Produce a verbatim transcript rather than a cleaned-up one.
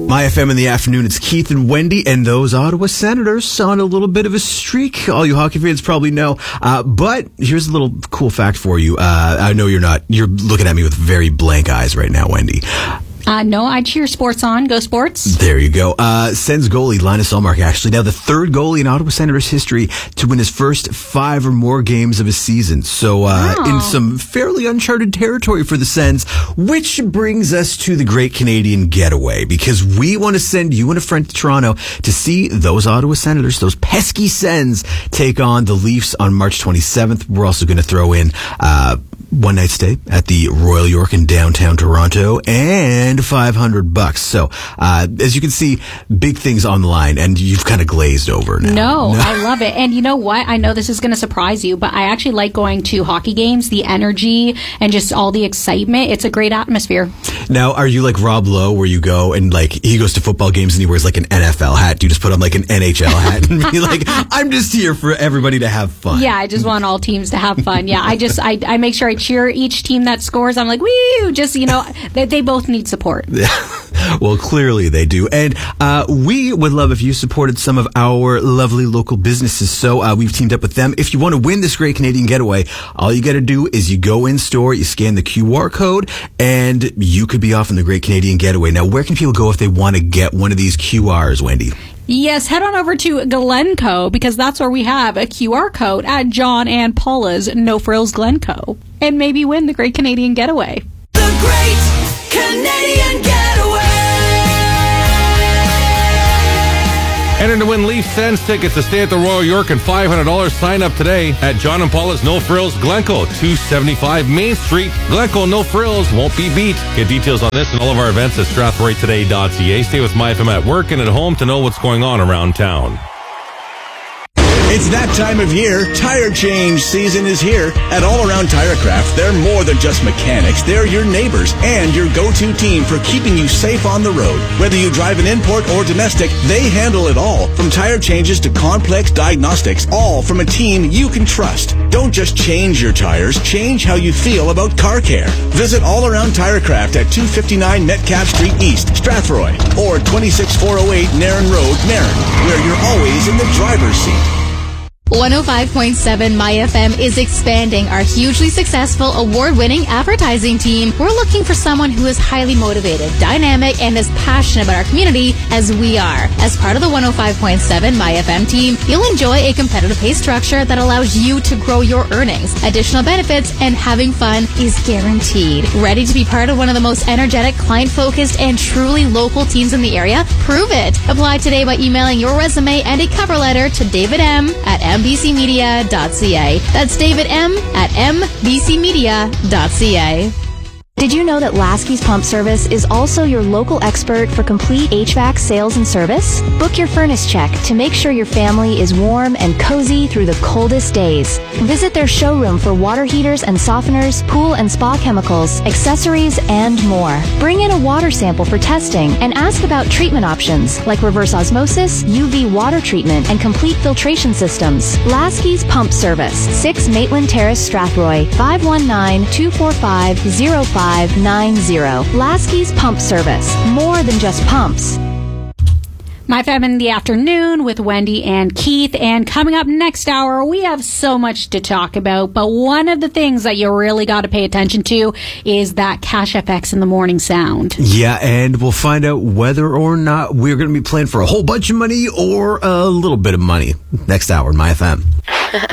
My F M in the afternoon, it's Keith and Wendy, and those Ottawa Senators on a little bit of a streak. All you hockey fans probably know. Uh, but here's a little cool fact for you. Uh, I know you're not, you're looking at me with very blank eyes right now, Wendy. Uh, no, I cheer sports on. Go sports. There you go. Uh, Sens goalie Linus Ullmark, actually now the third goalie in Ottawa Senators history to win his first five or more games of a season. So uh, Wow. in some fairly uncharted territory for the Sens, which brings us to the Great Canadian Getaway, because we want to send you and a friend to Toronto to see those Ottawa Senators, those pesky Sens, take on the Leafs on March twenty-seventh. We're also going to throw in uh, one night stay at the Royal York in downtown Toronto and five hundred bucks. So, uh, as you can see, big things on the line, and you've kind of glazed over now. No, I love it. And you know what? I know this is going to surprise you, but I actually like going to hockey games, the energy and just all the excitement. It's a great atmosphere. Now, are you like Rob Lowe, where you go and like he goes to football games and he wears like an N F L hat? Do you just put on like an N H L hat and be like, I'm just here for everybody to have fun? Yeah, I just want all teams to have fun. Yeah, I just, I, I make sure I cheer each team that scores. I'm like, woo! Just, you know, they, they both need support. Well, clearly they do. And uh, we would love if you supported some of our lovely local businesses. So uh, we've teamed up with them. If you want to win this Great Canadian Getaway, all you got to do is you go in store, you scan the Q R code, and you could be off on the Great Canadian Getaway. Now, where can people go if they want to get one of these Q Rs, Wendy? Yes, head on over to Glencoe, because that's where we have a Q R code at John and Paula's No Frills Glencoe, and maybe win the Great Canadian Getaway. The Great Canadian Getaway. Enter to win Leaf Sens tickets to stay at the Royal York and five hundred dollars. Sign up today at John and Paula's No Frills Glencoe, two seventy-five Main Street. Glencoe, no frills, won't be beat. Get details on this and all of our events at strathroy today dot c a. Stay with My F M at work and at home to know what's going on around town. It's that time of year. Tire change season is here. At All Around Tirecraft, they're more than just mechanics. They're your neighbors and your go-to team for keeping you safe on the road. Whether you drive an import or domestic, they handle it all. From tire changes to complex diagnostics, all from a team you can trust. Don't just change your tires, change how you feel about car care. Visit All Around Tirecraft at two fifty-nine Metcalf Street East, Strathroy, or twenty-six four oh eight Nairn Road, Nairn, where you're always in the driver's seat. one oh five point seven My F M is expanding our hugely successful award-winning advertising team. We're looking for someone who is highly motivated, dynamic, and as passionate about our community as we are. As part of the one oh five point seven My F M team, you'll enjoy a competitive pay structure that allows you to grow your earnings. Additional benefits and having fun is guaranteed. Ready to be part of one of the most energetic, client-focused, and truly local teams in the area? Prove it. Apply today by emailing your resume and a cover letter to David M at m b c media dot c a. That's David M at m b c media dot c a. Did you know that Lasky's Pump Service is also your local expert for complete H V A C sales and service? Book your furnace check to make sure your family is warm and cozy through the coldest days. Visit their showroom for water heaters and softeners, pool and spa chemicals, accessories, and more. Bring in a water sample for testing and ask about treatment options like reverse osmosis, U V water treatment, and complete filtration systems. Lasky's Pump Service, six Maitland Terrace, Strathroy, five one nine, two four five, zero five nine zero. Lasky's Pump Service. More than just pumps. My F M in the afternoon with Wendy and Keith. And coming up next hour, we have so much to talk about. But one of the things that you really got to pay attention to is that Cash F X in the morning sound. Yeah, and we'll find out whether or not we're going to be playing for a whole bunch of money or a little bit of money next hour in My F M.